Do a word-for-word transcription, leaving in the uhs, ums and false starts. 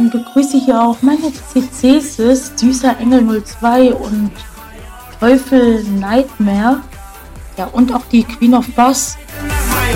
dann begrüße ich hier auch meine C Cs, Süßer Engel null zwei und Teufel Nightmare. Ja, und auch die Queen of Bass.